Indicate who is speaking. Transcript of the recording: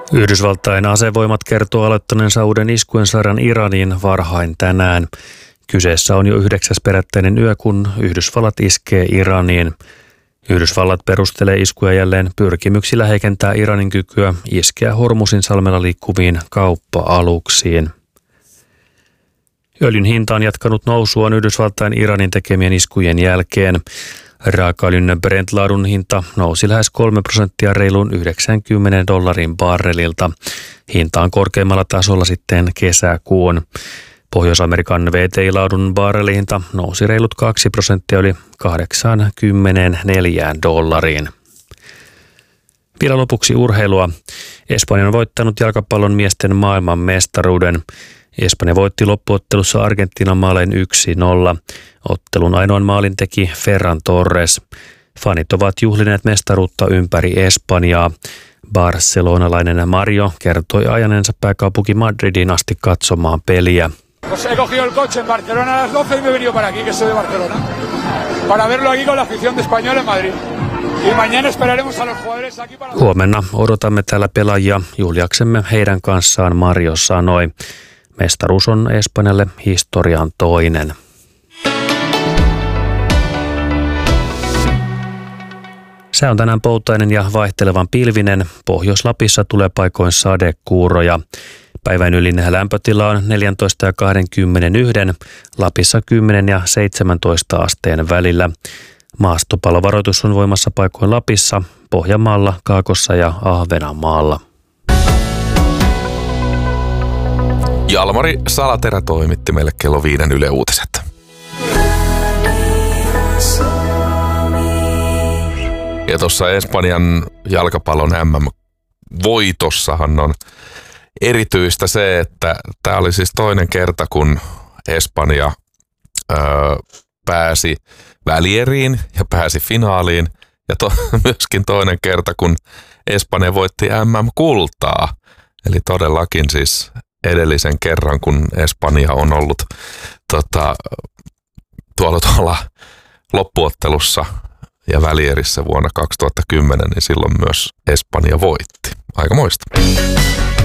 Speaker 1: Yhdysvaltain asevoimat kertoo aloittaneensa uuden iskujen sarjan Iraniin varhain tänään. Kyseessä on jo 9. perättäinen yö, kun Yhdysvallat iskee Iraniin. Yhdysvallat perustelee iskuja jälleen pyrkimyksillä heikentää Iranin kykyä iskeä Hormuzin salmella liikkuviin kauppa-aluksiin. Öljyn hinta on jatkanut nousuaan Yhdysvaltain Iranin tekemien iskujen jälkeen. Raakaöljyn Brent-laadun hinta nousi lähes 3% reiluun $90 barrelilta. Hinta on korkeimmalla tasolla sitten kesäkuun. Pohjois-Amerikan WTI-laadun barrelihinta nousi reilut 2% yli $84. Vielä lopuksi urheilua. Espanja on voittanut jalkapallon miesten maailman mestaruuden. Espanja voitti loppuottelussa Argentiinan maalein 1-0. Ottelun ainoan maalin teki Ferran Torres. Fanit ovat juhlineet mestaruutta ympäri Espanjaa. Barcelonalainen Mario kertoi ajaneensa pääkaupunki Madridin asti katsomaan peliä.
Speaker 2: Pues he cogido el coche en Barcelona a las 12 y me he venido para aquí, que soy de Barcelona, para verlo aquí con la afición de Español en Madrid. Y mañana esperaremos a los jugadores aquí para...
Speaker 1: Huomenna odotamme täällä pelaajia juhliaksemme heidän kanssaan, Mario sanoi. Mestaruus on Espanjalle historian toinen. Sää on tänään poutainen ja vaihtelevan pilvinen. Pohjois-Lapissa tulee paikoin sadekuuroja. Päivän ylin lämpötila on 14 ja 21, Lapissa 10 ja 17 asteen välillä. Maastopalovaroitus on voimassa paikoin Lapissa, Pohjanmaalla, Kaakossa ja Ahvenanmaalla.
Speaker 3: Jalmari Salaterä toimitti meille kello 5 Yle Uutiset. Ja tuossa Espanjan jalkapallon MM-voitossahan on erityistä se, että tämä oli siis toinen kerta, kun Espanja pääsi välieriin ja pääsi finaaliin. Ja myöskin toinen kerta, kun Espanja voitti MM-kultaa. Eli todellakin siis edellisen kerran, kun Espanja on ollut tuolla loppuottelussa ja välierissä vuonna 2010, niin silloin myös Espanja voitti. Aikamoista.